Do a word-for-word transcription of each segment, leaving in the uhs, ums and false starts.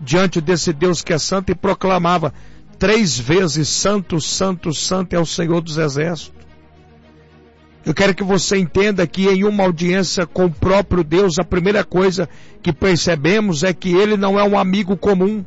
diante desse Deus que é santo e proclamava três vezes: santo, santo, santo é o Senhor dos Exércitos. Eu quero que você entenda que em uma audiência com o próprio Deus, a primeira coisa que percebemos é que Ele não é um amigo comum,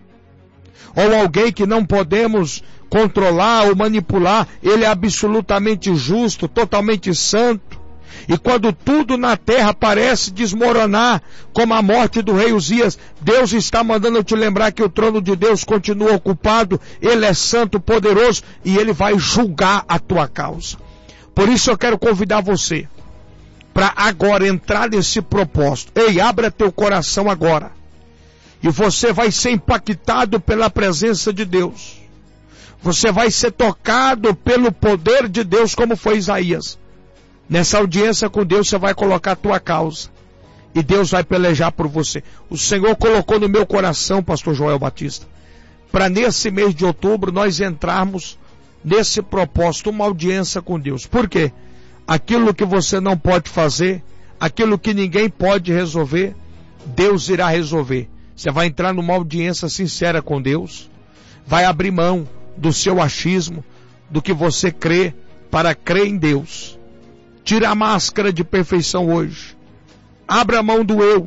ou alguém que não podemos controlar ou manipular. Ele é absolutamente justo, totalmente santo. E quando tudo na terra parece desmoronar, como a morte do rei Uzias, Deus está mandando eu te lembrar que o trono de Deus continua ocupado. Ele é santo, poderoso, e Ele vai julgar a tua causa. Por isso eu quero convidar você para agora entrar nesse propósito. Ei, abra teu coração agora. E você vai ser impactado pela presença de Deus. Você vai ser tocado pelo poder de Deus, como foi Isaías. Nessa audiência com Deus, você vai colocar a tua causa. E Deus vai pelejar por você. O Senhor colocou no meu coração, pastor Joel Batista, para nesse mês de outubro nós entrarmos nesse propósito, uma audiência com Deus. Por quê? Aquilo que você não pode fazer, aquilo que ninguém pode resolver, Deus irá resolver. Você vai entrar numa audiência sincera com Deus, vai abrir mão do seu achismo, do que você crê, para crer em Deus. Tira a máscara de perfeição hoje, abra a mão do eu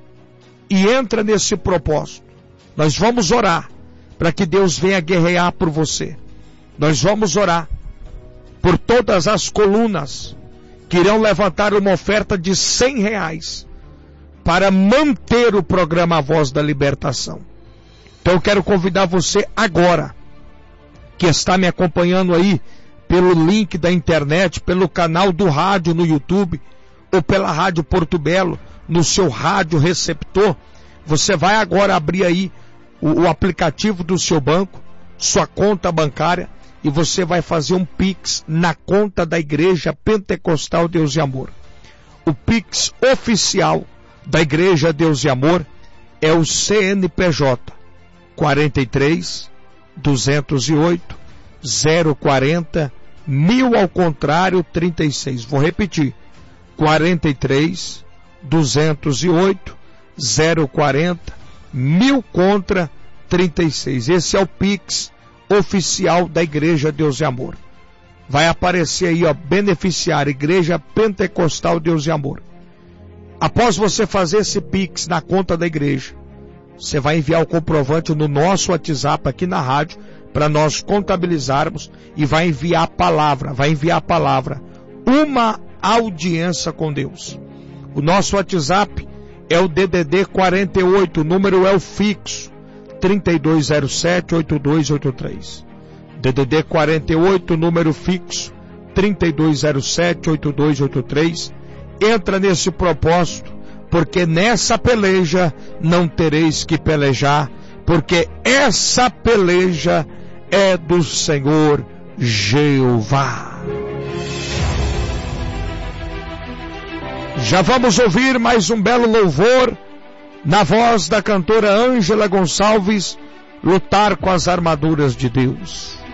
e entra nesse propósito. Nós vamos orar para que Deus venha guerrear por você. Nós vamos orar por todas as colunas que irão levantar uma oferta de cem reais para manter o programa A Voz da Libertação. Então eu quero convidar você agora, que está me acompanhando aí pelo link da internet, pelo canal do rádio no YouTube, ou pela Rádio Porto Belo, no seu rádio receptor. Você vai agora abrir aí o, o aplicativo do seu banco, sua conta bancária, e você vai fazer um Pix na conta da Igreja Pentecostal Deus e Amor. O Pix oficial da Igreja Deus e Amor é o C N P J quarenta e três, duzentos e oito, zero quarenta, mil ao contrário, trinta e seis. Vou repetir: quarenta e três, duzentos e oito, zero quarenta, mil contra trinta e seis. Esse é o Pix oficial da Igreja Deus e Amor. Vai aparecer aí, ó, beneficiário, Igreja Pentecostal Deus e Amor. Após você fazer esse Pix na conta da igreja, você vai enviar o comprovante no nosso WhatsApp aqui na rádio, para nós contabilizarmos, e vai enviar a palavra, vai enviar a palavra, uma audiência com Deus. O nosso WhatsApp é o D D D quarenta e oito, o número é o fixo, trinta e dois zero sete, oito dois oito três. D D D quarenta e oito, número fixo, trinta e dois zero sete, oito dois oito três. Entra nesse propósito, porque nessa peleja não tereis que pelejar, porque essa peleja é do Senhor Jeová. Já vamos ouvir mais um belo louvor na voz da cantora Ângela Gonçalves, Lutar com as Armaduras de Deus.